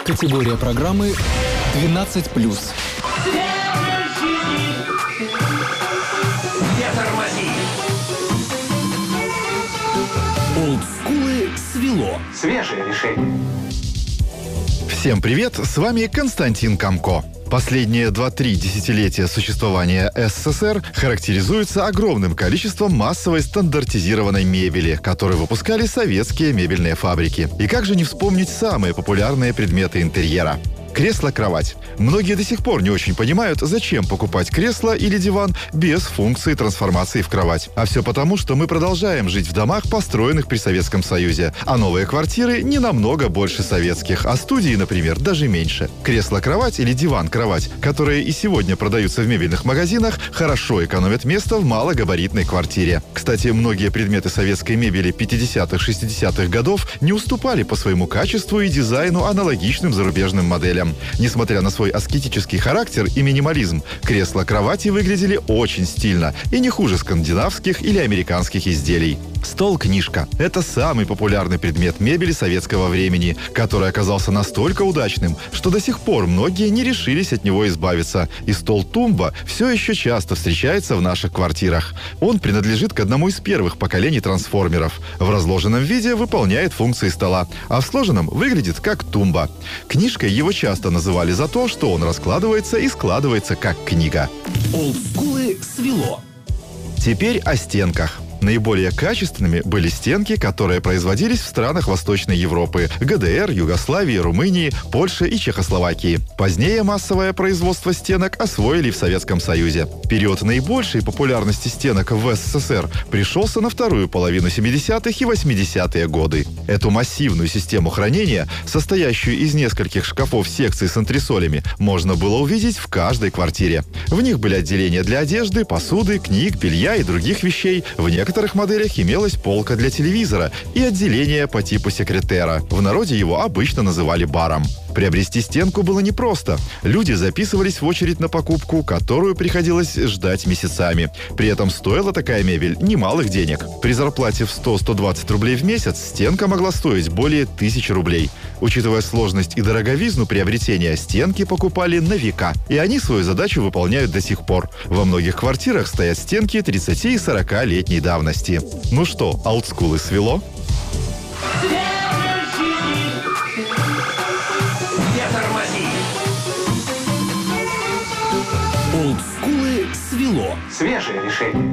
Категория программы 12+. Олдскулы свело. Свежее решение. Всем привет, с вами Константин Камко. Последние 2-3 десятилетия существования СССР характеризуются огромным количеством массовой стандартизированной мебели, которую выпускали советские мебельные фабрики. И как же не вспомнить самые популярные предметы интерьера? Кресло-кровать. Многие до сих пор не очень понимают, зачем покупать кресло или диван без функции трансформации в кровать. А все потому, что мы продолжаем жить в домах, построенных при Советском Союзе. А новые квартиры не намного больше советских, а студии, например, даже меньше. Кресло-кровать или диван-кровать, которые и сегодня продаются в мебельных магазинах, хорошо экономят место в малогабаритной квартире. Кстати, многие предметы советской мебели 50-х-60-х годов не уступали по своему качеству и дизайну аналогичным зарубежным моделям. Несмотря на свой аскетический характер и минимализм, кресла-кровати выглядели очень стильно и не хуже скандинавских или американских изделий. Стол-книжка – это самый популярный предмет мебели советского времени, который оказался настолько удачным, что до сих пор многие не решились от него избавиться. И стол-тумба все еще часто встречается в наших квартирах. Он принадлежит к одному из первых поколений трансформеров. В разложенном виде выполняет функции стола, а в сложенном выглядит как тумба. Книжкой его часто называли за то, что он раскладывается и складывается как книга. Олдскулы свело. Теперь о стенках. Наиболее качественными были стенки, которые производились в странах Восточной Европы – ГДР, Югославии, Румынии, Польши и Чехословакии. Позднее массовое производство стенок освоили в Советском Союзе. Период наибольшей популярности стенок в СССР пришелся на вторую половину 70-х и 80-е годы. Эту массивную систему хранения, состоящую из нескольких шкафов-секций с антресолями, можно было увидеть в каждой квартире. В них были отделения для одежды, посуды, книг, белья и других вещей. В некоторых моделях имелась полка для телевизора и отделение по типу секретера. В народе его обычно называли баром. Приобрести стенку было непросто. Люди записывались в очередь на покупку, которую приходилось ждать месяцами. При этом стоила такая мебель немалых денег. При зарплате в 100-120 рублей в месяц стенка могла стоить более 1000 рублей. Учитывая сложность и дороговизну приобретения, стенки покупали на века. И они свою задачу выполняют до сих пор. Во многих квартирах стоят стенки 30 и 40-летней давности. Ну что, олдскулы свело? Олдскулы свело. Свежее решение.